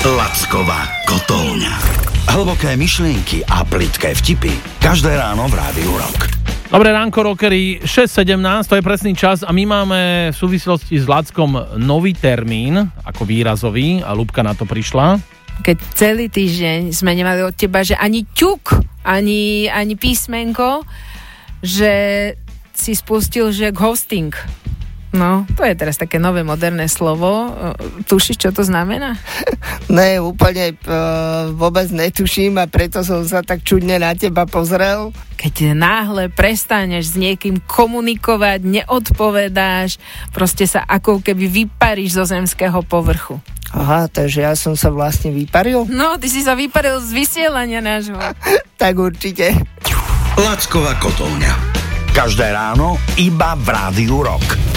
Lacková kotolňa. Hlboké myšlienky a plitké vtipy. Každé ráno v Rádiu Rock. Dobré ránko, rockery, 6:17, to je presný čas a my máme v súvislosti s Lackom nový termín, ako výrazový, a Ľubka na to prišla. Keď celý týždeň sme nemali od teba, že ani ťuk, ani písmenko, že si spustil, že ghosting. No, to je teraz také nové moderné slovo. Tušíš, čo to znamená? Ne, úplne vôbec netuším a preto som sa tak čudne na teba pozrel. Keď náhle prestaneš s niekým komunikovať, neodpovedáš, proste sa ako keby vyparíš zo zemského povrchu. Aha, takže ja som sa vlastne vyparil? No, ty si sa vyparil z vysielania nášho. Tak určite. Lacková kotolňa. Každé ráno iba v Rádiu Rock.